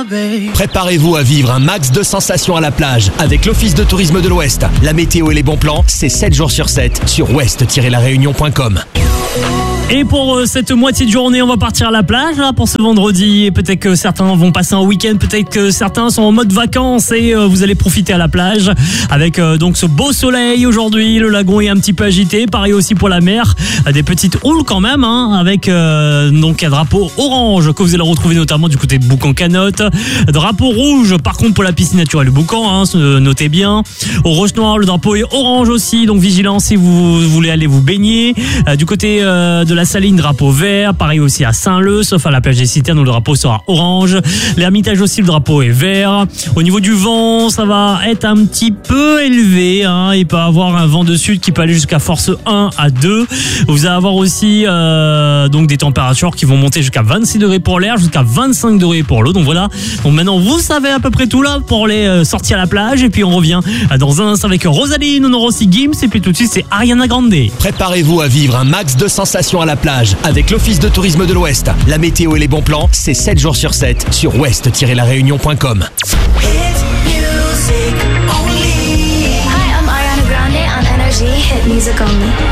Préparez-vous à vivre un max de sensations à la plage avec l'Office de tourisme de l'Ouest. La météo et les bons plans, c'est 7 jours sur 7 sur ouest-laréunion.com. Et pour cette moitié de journée, on va partir à la plage là pour ce vendredi. Et peut-être que certains vont passer un week-end, peut-être que certains sont en mode vacances et vous allez profiter à la plage avec donc ce beau soleil aujourd'hui. Le lagon est un petit peu agité, pareil aussi pour la mer. Des petites houles quand même, avec donc un drapeau orange que vous allez retrouver notamment du côté de Boucan-Canotte. Drapeau rouge par contre pour la piscine naturelle du Boucan, notez bien. Au Roche-Noire, le drapeau est orange aussi, donc vigilance si vous voulez aller vous baigner. Du côté de la Saline, drapeau vert, pareil aussi à Saint-Leu, sauf à la plage des Citernes où le drapeau sera orange. L'Hermitage aussi, le drapeau est vert. Au niveau du vent, ça va être un petit peu élevé, il peut avoir un vent de sud qui peut aller jusqu'à force 1 à 2. Vous allez avoir aussi donc des températures qui vont monter jusqu'à 26 degrés pour l'air, jusqu'à 25 degrés pour l'eau. Donc voilà, donc maintenant vous savez à peu près tout là pour les sorties à la plage. Et puis on revient dans un instant avec Rosaline, on aura aussi Gims et puis tout de suite c'est Ariana Grande. Préparez-vous à vivre un max de sensations à la plage avec l'Office de tourisme de l'Ouest. La météo et les bons plans, c'est 7 jours sur 7 sur ouest-laréunion.com. Hi, I'm Ariana Grande on Energy Hit Music Only.